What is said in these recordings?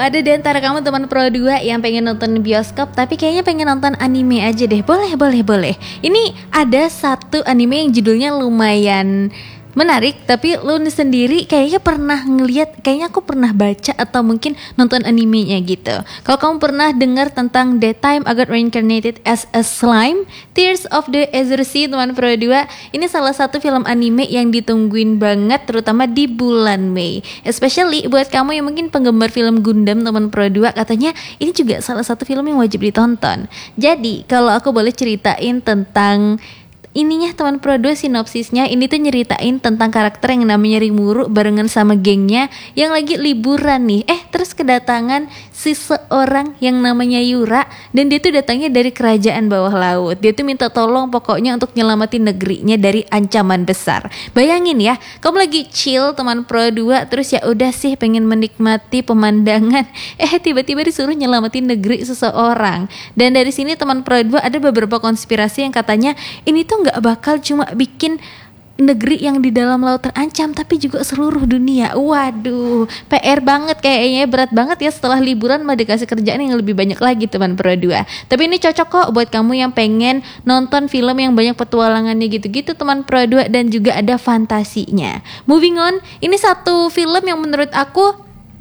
ada di antara kamu teman Pro 2 yang pengen nonton bioskop tapi kayaknya pengen nonton anime aja deh? Boleh. Ini ada satu anime yang judulnya lumayan menarik, tapi lu sendiri kayaknya pernah ngeliat, kayaknya aku pernah baca atau mungkin nonton animenya gitu. Kalau kamu pernah dengar tentang The Time I Got Reincarnated as a Slime, Tears of the Azure Sea, teman Pro 2, ini salah satu film anime yang ditungguin banget terutama di bulan Mei. Especially buat kamu yang mungkin penggemar film Gundam, teman Pro 2, katanya ini juga salah satu film yang wajib ditonton. Jadi kalau aku boleh ceritain tentang ininya teman Pro 2, sinopsisnya ini tuh nyeritain tentang karakter yang namanya Rimuru barengan sama gengnya yang lagi liburan nih. Terus kedatangan seseorang yang namanya Yura, dan dia tuh datangnya dari kerajaan bawah laut. Dia tuh minta tolong pokoknya untuk nyelamatin negerinya dari ancaman besar. Bayangin ya, kamu lagi chill teman Pro 2, terus ya udah sih pengen menikmati pemandangan, tiba-tiba disuruh nyelamatin negeri seseorang. Dan dari sini teman Pro 2 ada beberapa konspirasi yang katanya ini tuh nggak bakal cuma bikin negeri yang di dalam laut terancam, tapi juga seluruh dunia. Waduh, PR banget kayaknya, berat banget ya setelah liburan mah dikasih kerjaan yang lebih banyak lagi teman Pro 2. Tapi ini cocok kok buat kamu yang pengen nonton film yang banyak petualangannya gitu-gitu teman Pro 2, dan juga ada fantasinya. Moving on, ini satu film yang menurut aku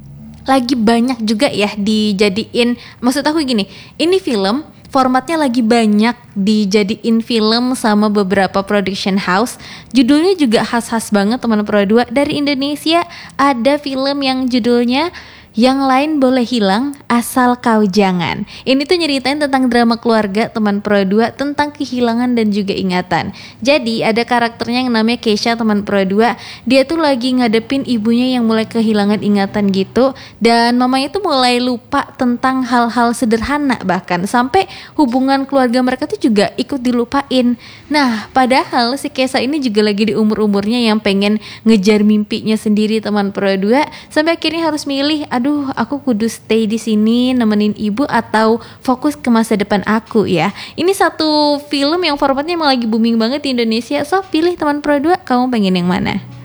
lagi banyak juga ya dijadiin, maksud aku gini, ini film formatnya lagi banyak dijadiin film sama beberapa production house. Judulnya juga khas-khas banget teman Pro 2. Dari Indonesia ada film yang judulnya Yang Lain Boleh Hilang Asal Kau Jangan. Ini tuh nyeritain tentang drama keluarga teman Pro 2, tentang kehilangan dan juga ingatan. Jadi ada karakternya yang namanya Keisha teman Pro 2. Dia tuh lagi ngadepin ibunya yang mulai kehilangan ingatan gitu, dan mamanya tuh mulai lupa tentang hal-hal sederhana, bahkan sampai hubungan keluarga mereka tuh juga ikut dilupain. Nah, padahal si Keisha ini juga lagi di umur-umurnya yang pengen ngejar mimpinya sendiri teman Pro 2, sampai akhirnya harus milih, aduh aku kudu stay di sini nemenin ibu atau fokus ke masa depan aku ya. Ini satu film yang formatnya emang lagi booming banget di Indonesia. So pilih teman Pro 2, kamu pengen yang mana?